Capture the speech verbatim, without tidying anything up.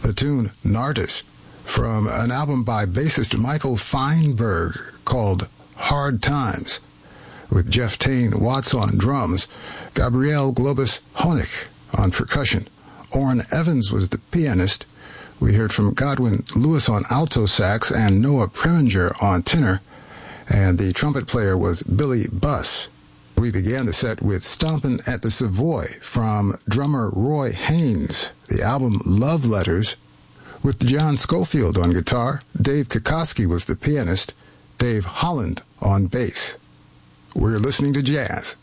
the tune Nardis, from an album by bassist Michael Feinberg called Hard Times, with Jeff Tain Watts on drums, Gabriel Globus Honig on percussion. Orrin Evans was the pianist. We heard from Godwin Lewis on alto sax and Noah Preminger on tenor, and the trumpet player was Billy Buss. We began the set with Stompin' at the Savoy from drummer Roy Haynes, the album Love Letters, with John Schofield on guitar. Dave Kokoski was the pianist, Dave Holland on bass. We're listening to jazz